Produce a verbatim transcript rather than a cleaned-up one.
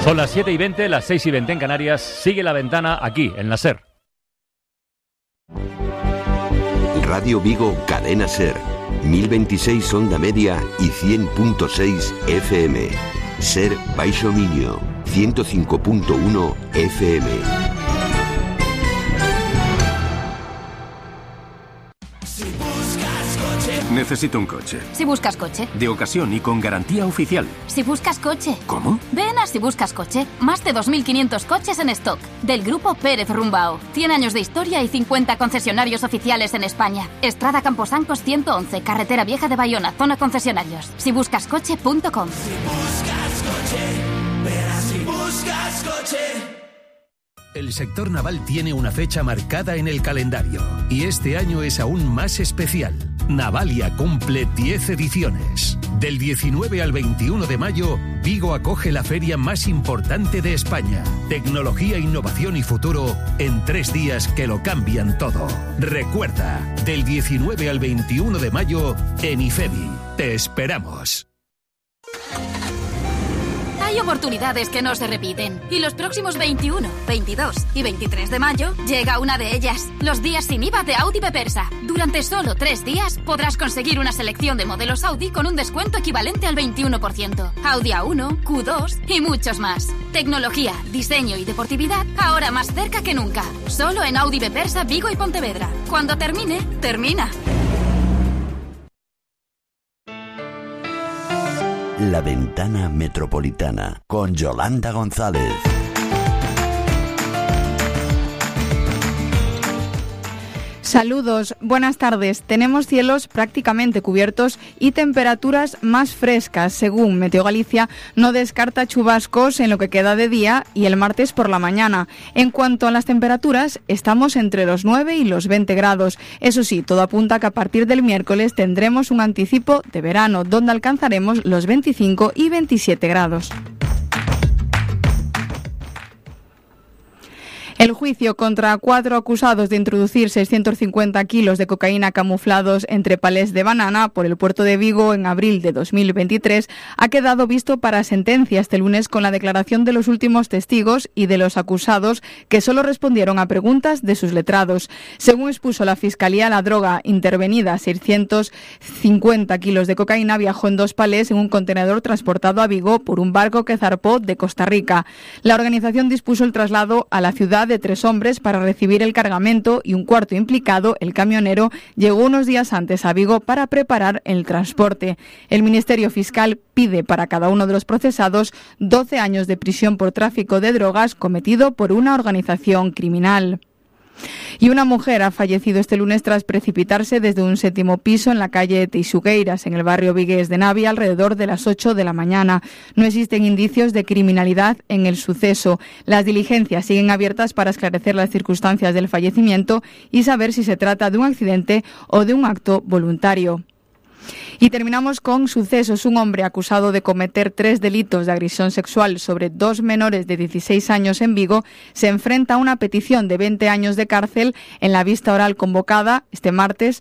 Son las siete y veinte, las seis y veinte en Canarias. Sigue La Ventana aquí, en la SER. Radio Vigo, Cadena SER. mil veintiséis onda media y cien punto seis F M. SER Baixo Miño, ciento cinco punto uno F M. Necesito un coche. Si buscas coche. De ocasión y con garantía oficial. Si buscas coche. ¿Cómo? Ven a Si Buscas Coche. Más de dos mil quinientos coches en stock. Del grupo Pérez Rumbao. cien años de historia y cincuenta concesionarios oficiales en España. Estrada Camposancos ciento once, Carretera Vieja de Bayona, zona concesionarios. si buscas coche punto com. Si buscas coche, ven a Si Buscas Coche. El sector naval tiene una fecha marcada en el calendario y este año es aún más especial. Navalia cumple diez ediciones. Del diecinueve al veintiuno de mayo, Vigo acoge la feria más importante de España. Tecnología, innovación y futuro en tres días que lo cambian todo. Recuerda, del diecinueve al veintiuno de mayo en IFEBI. Te esperamos. Hay oportunidades que no se repiten. Y los próximos veintiuno, veintidós y veintitrés de mayo llega una de ellas. Los días sin I V A de Audi Bepersa. Durante solo tres días podrás conseguir una selección de modelos Audi con un descuento equivalente al veintiuno por ciento. Audi A uno, Q dos y muchos más. Tecnología, diseño y deportividad ahora más cerca que nunca. Solo en Audi Bepersa, Vigo y Pontevedra. Cuando termine, termina. La Ventana Metropolitana con Yolanda González. Saludos, buenas tardes. Tenemos cielos prácticamente cubiertos y temperaturas más frescas. Según Meteo Galicia, no descarta chubascos en lo que queda de día y el martes por la mañana. En cuanto a las temperaturas, estamos entre los nueve y los veinte grados. Eso sí, todo apunta a que a partir del miércoles tendremos un anticipo de verano, donde alcanzaremos los veinticinco y veintisiete grados. El juicio contra cuatro acusados de introducir seiscientos cincuenta kilos de cocaína camuflados entre palés de banana por el puerto de Vigo en abril de dos mil veintitrés ha quedado visto para sentencia este lunes con la declaración de los últimos testigos y de los acusados que solo respondieron a preguntas de sus letrados. Según expuso la Fiscalía, la droga intervenida, seiscientos cincuenta kilos de cocaína, viajó en dos palés en un contenedor transportado a Vigo por un barco que zarpó de Costa Rica. La organización dispuso el traslado a la ciudad de tres hombres para recibir el cargamento y un cuarto implicado, el camionero, llegó unos días antes a Vigo para preparar el transporte. El Ministerio Fiscal pide para cada uno de los procesados doce años de prisión por tráfico de drogas cometido por una organización criminal. Y una mujer ha fallecido este lunes tras precipitarse desde un séptimo piso en la calle Teixugueiras, en el barrio vigués de Navia, alrededor de las ocho de la mañana. No existen indicios de criminalidad en el suceso. Las diligencias siguen abiertas para esclarecer las circunstancias del fallecimiento y saber si se trata de un accidente o de un acto voluntario. Y terminamos con sucesos. Un hombre acusado de cometer tres delitos de agresión sexual sobre dos menores de dieciséis años en Vigo se enfrenta a una petición de veinte años de cárcel en la vista oral convocada este martes